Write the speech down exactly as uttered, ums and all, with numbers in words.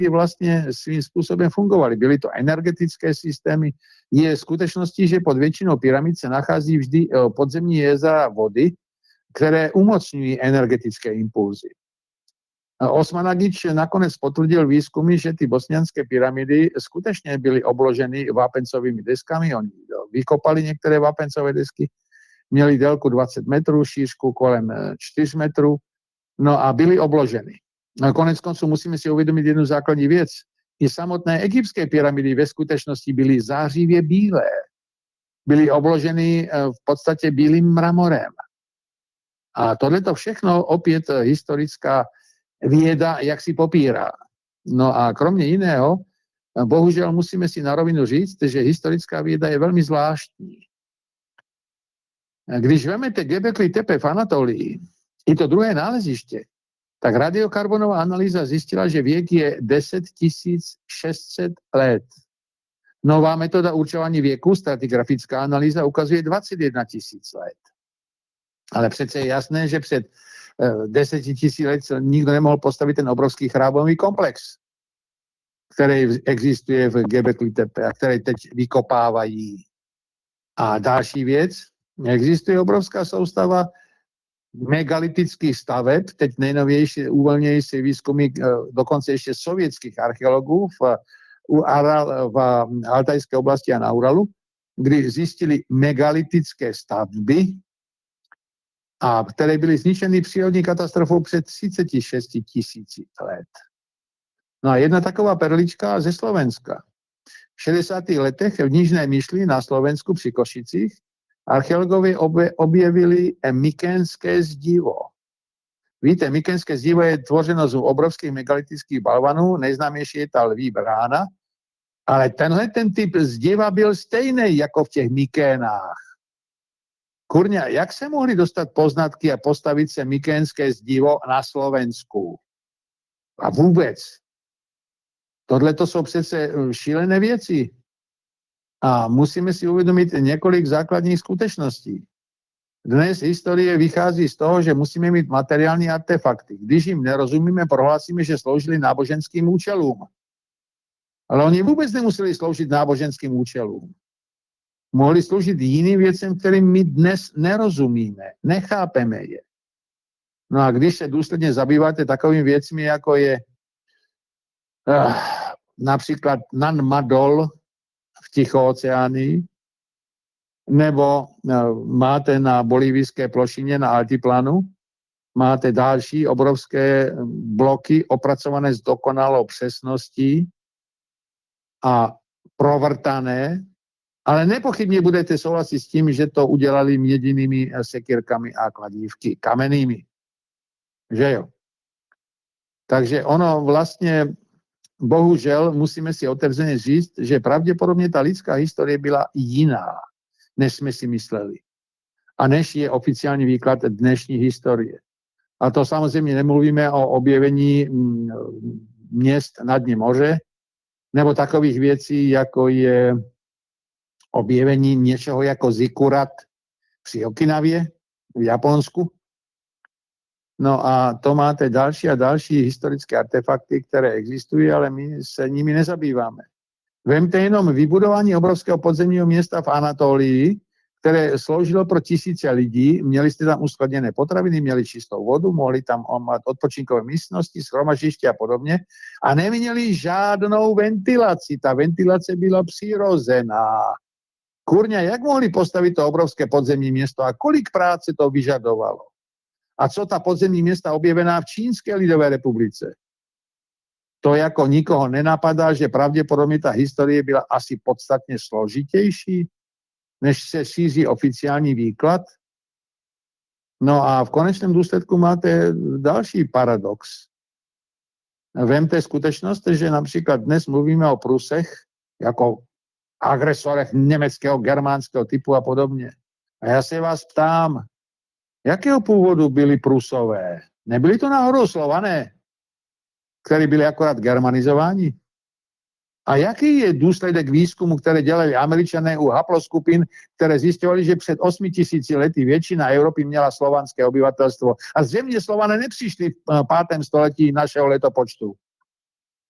vlastně svým způsobem fungovaly. Byly to energetické systémy. Je skutečností, že pod většinou pyramid se nachází vždy podzemní jezera vody, které umocňují energetické impulzy. Osman Agič nakonec potvrdil výzkumy, že ty bosnianské pyramidy skutečně byly obloženy vápencovými deskami. Oni vykopali některé vápencové desky, měli délku dvacet metrů, šířku kolem čtyři metrů, no a byly obloženy. No konec konců musíme si uvědomit jednu základní věc. I samotné egyptské pyramidy ve skutečnosti byly zářivě bílé. Byly obloženy v podstatě bílým mramorem. A tohleto všechno opět historická věda, jak si popírá. No a kromě jiného, bohužel musíme si na rovinu říct, že historická věda je velmi zvláštní. Když vezmete Göbekli Tepe v Anatolii, i to druhé náleziště, tak radiokarbonová analýza zjistila, že věk je deset tisíc šest set let. Nová metoda určování věku, stratigrafická analýza, ukazuje dvacet jedna tisíc let. Ale přece je jasné, že před deseti tisíc let nikdo nemohl postavit ten obrovský chrámový komplex, který existuje v Göbekli Tepe a který teď vykopávají. A další věc, existuje obrovská soustava megalitických staveb, teď nejnovější, uvolnější výzkumy dokonce ještě sovětských archeologů v, u Aral, v Altajské oblasti a na Uralu, kdy zjistili megalitické stavby, a které byly zničeny přírodní katastrofou před třicet šest tisíci let. No a jedna taková perlička ze Slovenska. V šedesátých letech v Nižné Myšli na Slovensku při Košicích archeologové objevili Mykénské zdivo. Víte, Mykénské zdivo je tvořeno z obrovských megalitických balvanů, nejznámější je ta lví brána, ale tenhle ten typ zdiva byl stejný jako v těch Mykénách. Kurňa, jak se mohli dostat poznatky a postavit se Mykénské zdivo na Slovensku? A vůbec. Tohle to jsou přece šílené věci. A musíme si uvědomit několik základních skutečností. Dnes historie vychází z toho, že musíme mít materiální artefakty. Když jim nerozumíme, prohlásíme, že sloužili náboženským účelům. Ale oni vůbec nemuseli sloužit náboženským účelům. Mohli sloužit jiným věcem, kterým my dnes nerozumíme, nechápeme je. No a když se důsledně zabýváte takovými věcmi, jako je uh, například Nan Madol v Tichooceánii, nebo uh, máte na bolivijské plošině na Altiplanu, máte další obrovské bloky opracované s dokonalou přesností a provrtané, ale nepochybně budete souhlasit s tím, že to udělali měděnými sekírkami a kladívky, kamennými. Že jo? Takže ono vlastně, bohužel, musíme si otevřeně říct, že pravděpodobně ta lidská historie byla jiná, než jsme si mysleli. A než je oficiální výklad dnešní historie. A to samozřejmě nemluvíme o objevení měst na dně moře, nebo takových věcí, jako je objevení něčeho jako zikurat při Okinavě v Japonsku. No a to máte další a další historické artefakty, které existují, ale my se nimi nezabýváme. Vemte jenom vybudování obrovského podzemního města v Anatolii, které sloužilo pro tisíce lidí, měli jste tam uskladněné potraviny, měli čistou vodu, mohli tam mít odpočinkové místnosti, shromaždiště a podobně a neměli žádnou ventilaci. Ta ventilace byla přirozená. Kurňa, jak mohli postavit to obrovské podzemní město a kolik práce to vyžadovalo? A co ta podzemní města objevená v Čínské lidové republice? To jako nikoho nenapadá, že pravděpodobně ta historie byla asi podstatně složitější, než se šíří oficiální výklad. No a v konečném důsledku máte další paradox. Vemte skutečnost, že například dnes mluvíme o Prusech jako agresorech německého, germánského typu a podobně. A já se vás ptám, jakého původu byli Prusové? Nebyli to náhodou Slované, kteří byli akorát germanizováni? A jaký je důsledek výzkumu, které dělali Američané u haploskupin, které zjistovali, že před osmi tisíci lety většina Evropy měla slovanské obyvatelstvo a zřejmě Slované nepřišli v pátém století našeho letopočtu.